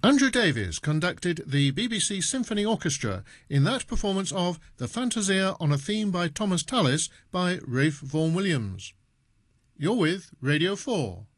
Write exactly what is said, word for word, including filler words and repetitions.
Andrew Davies conducted the B B C Symphony Orchestra in that performance of The Fantasia on a theme by Thomas Tallis by Ralph Vaughan Williams. You're with Radio four.